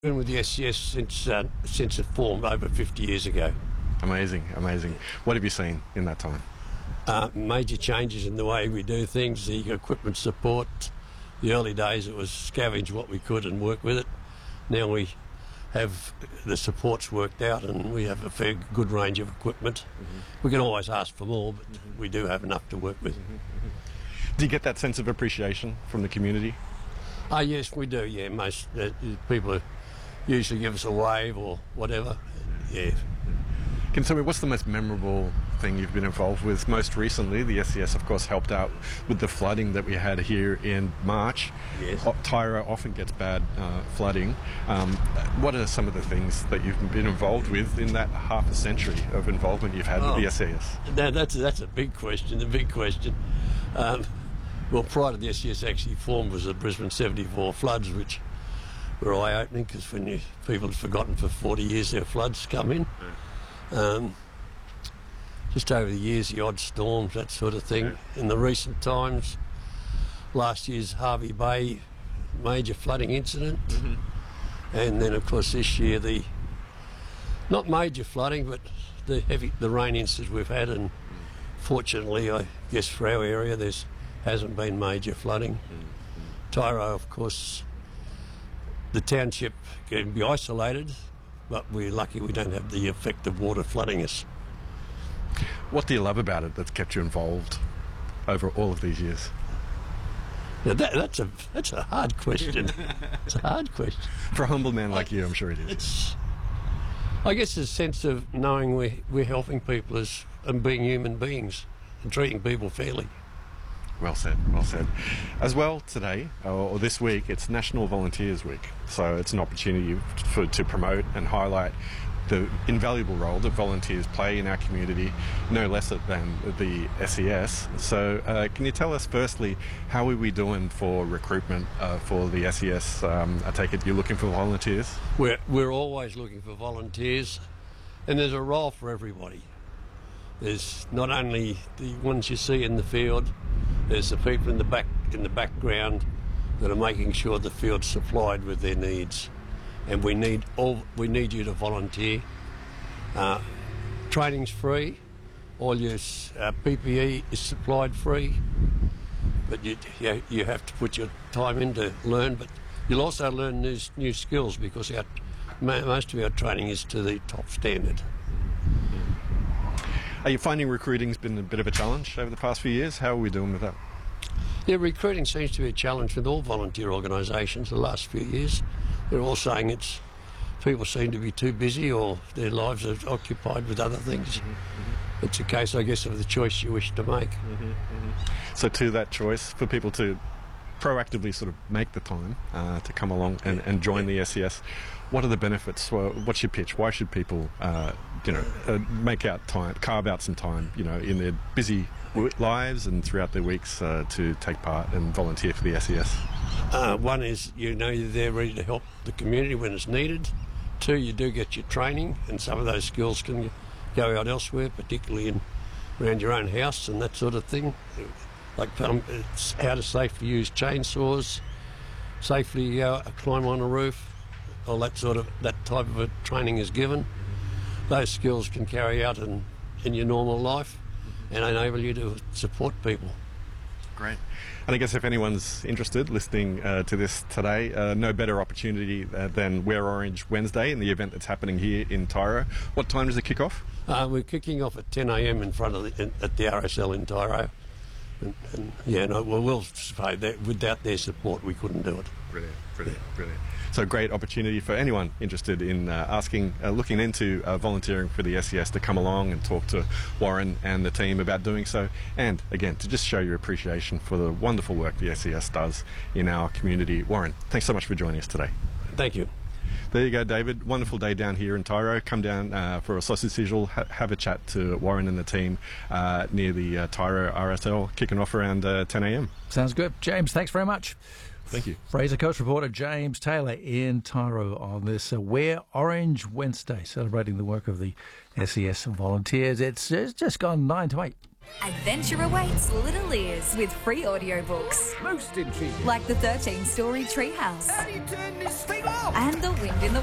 Been with the SCS since it formed over 50 years ago. Amazing, amazing. What have you seen in that time? Major changes in the way we do things, the equipment support. The early days it was scavenge what we could and work with it. Now we have the supports worked out and we have a fair good range of equipment. We can always ask for more, but we do have enough to work with. Do you get that sense of appreciation from the community? Yes, we do, yeah. Most people usually give us a wave or whatever. Yeah. Can you tell me what's the most memorable thing you've been involved with? Most recently, the SCS, of course, helped out with the flooding that we had here in March. Yes. Tyro often gets bad flooding. What are some of the things that you've been involved with in that half a century of involvement you've had with the SCS? That's a big question, well, prior to the SCS actually formed was the Brisbane 74 floods, which were eye-opening because when people have forgotten for 40 years their floods come in. Just over the years, the odd storms, that sort of thing. In the recent times, last year's Harvey Bay major flooding incident, and then of course this year the not major flooding, but the rain incidents we've had, and fortunately, I guess for our area, hasn't been major flooding. Tyro, of course, the township can be isolated, but we're lucky we don't have the effect of water flooding us. What do you love about it that's kept you involved over all of these years? Now that's a hard question. It's a hard question. For a humble man like you, I'm sure it is. I guess a sense of knowing we're helping people and being human beings and treating people fairly. Well said, well said. As well, today, or this week, it's National Volunteers Week. So it's an opportunity to promote and highlight the invaluable role that volunteers play in our community, no less than the SES. So can you tell us firstly, how are we doing for recruitment for the SES? I take it you're looking for volunteers? We're always looking for volunteers, and there's a role for everybody. There's not only the ones you see in the field, there's the people in the background that are making sure the field's supplied with their needs. And we need you to volunteer. Training's free. All your PPE is supplied free. But you have to put your time in to learn. But you'll also learn new skills because most of our training is to the top standard. Are you finding recruiting's been a bit of a challenge over the past few years? How are we doing with that? Yeah, recruiting seems to be a challenge with all volunteer organisations the last few years. They're all saying people seem to be too busy or their lives are occupied with other things. It's a case, I guess, of the choice you wish to make. So to that choice, for people to proactively sort of make the time to come along and join the SES, what are the benefits? What's your pitch? Why should people, make out time, carve out some time, in their busy lives and throughout their weeks to take part and volunteer for the SES? One is, you're there ready to help the community when it's needed. Two, you do get your training, and some of those skills can go out elsewhere, particularly around your own house and that sort of thing. Like it's how to safely use chainsaws, safely climb on a roof, all that type of training is given. Those skills can carry out in your normal life and enable you to support people. Great. And I guess if anyone's interested listening to this today, no better opportunity than Wear Orange Wednesday and the event that's happening here in Tyro. What time does it kick off? We're kicking off at 10 a.m. in front of at the RSL in Tyro. We'll say that without their support we couldn't do it. Brilliant. So great opportunity for anyone interested in looking into volunteering for the SES to come along and talk to Warren and the team about doing so, and again to just show your appreciation for the wonderful work the SES does in our community. Warren, thanks so much for joining us today. Thank you. There you go, David. Wonderful day down here in Tyro. Come down for a sausage sizzle, have a chat to Warren and the team near the Tyro RSL, kicking off around 10 a.m. Sounds good. James, thanks very much. Thank you. Fraser Coast reporter James Taylor in Tyro on this Wear Orange Wednesday, celebrating the work of the SES volunteers. It's just gone 9 to 8. Adventure awaits little ears with free audiobooks. Most intriguing. Like the 13-story Treehouse. How do you turn this thing off? And The Wind in the